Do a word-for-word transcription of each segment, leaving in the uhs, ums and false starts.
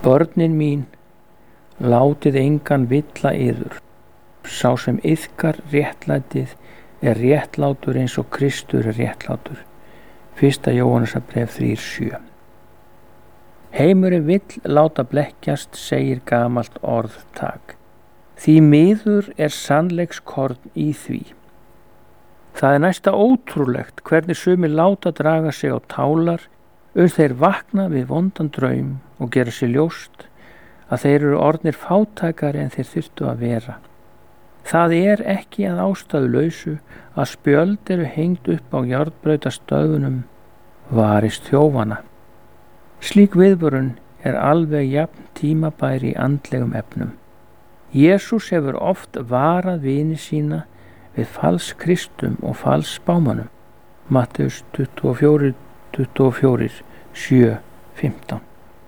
Börnin mín, látið engan villa yður. Sá sem iðkar réttlætið er réttlátur eins og Kristur er réttlátur. Fyrsta Jóhannesarbréf þrír sjö. Heimurinn vill láta blekkjast, segir gamalt orðtak. Því miður er sannleikskorn í því. Það er næsta ótrúlegt hvernig sumir láta draga sig á tálar uns þeir vakna við vondan draum og gera sér ljóst að þeir eru orðnir fátækari en þeir þyrftu að vera. Það er ekki að ástæðu lausu að spjöld eru hengt upp á járnbrautastöðvunum varist þjófana. Slík viðvörun er alveg jafn tímabær í andlegum efnum. Jesús hefur oft varað vini sína við falskristum og falsspámanum. Matteus tuttugu og fjögur, tuttugu og fjögur, sjö, fimmtán.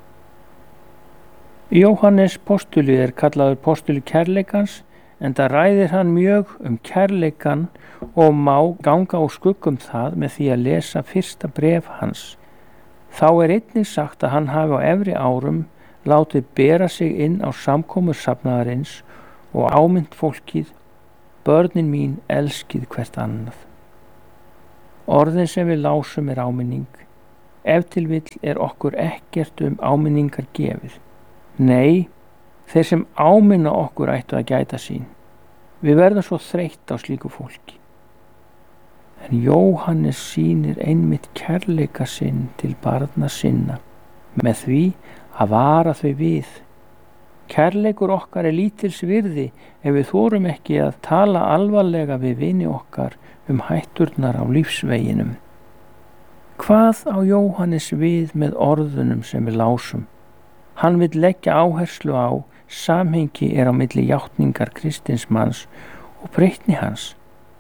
Jóhannes postuli er kallaður postuli kærleikans, enda ræðir hann mjög um kærleikan og má ganga úr skuggum það með því að lesa fyrsta bréf hans. Þá er einnig sagt að hann hafi á efri árum látið bera sig inn á samkomur safnaðarins og ámynd fólkið: börnin mín, elskið hvert annað. Orðin sem við lásum er áminning. Ef til vill er okkur ekkert um áminningar gefið. Nei, þeir sem áminna okkur ættu að gæta sín. Við verðum svo þreytt á slíku fólki. En Jóhannes sýnir einmitt kærleika sinn til barna sinna með því að vara þau við. Kærleikur okkar er lítils virði ef við þorum ekki að tala alvarlega við vini okkar um hætturnar á lífsveginum. Hvað á Jóhannes við með orðunum sem við lásum? Hann vill leggja áherslu á samhengi er á milli játningar kristins manns og breytni hans.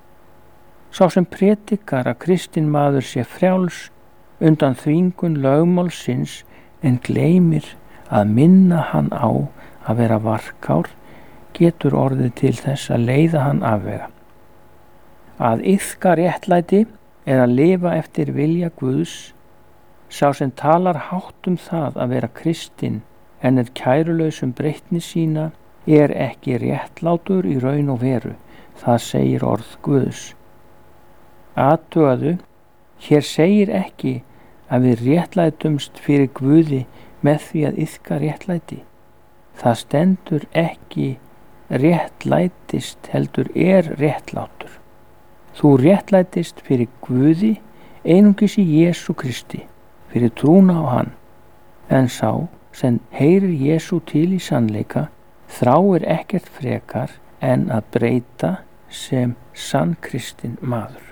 Sá sem predikar að kristinn maður sé frjáls undan þvingun lögmálsins en gleymir að minna hann á að vera varkár getur orðið til þess að leiða hann afvega. Að iðka réttlæti er að lifa eftir vilja Guðs. Sá sem talar hátt um það að vera kristinn en er kærulaus um breytni sína er ekki réttlátur í raun og veru. Það segir orð Guðs. Athugaðu, hér segir ekki að við réttlætumst fyrir Guði með því að iðka réttlæti. Það stendur ekki réttlætist heldur er réttlátur. Þú réttlætist fyrir Guði einungis í Jesú Kristi, fyrir trúna á hann. En sá sem heyrir Jesú til í sannleika þráir ekkert frekar en að breyta sem sannkristinn maður.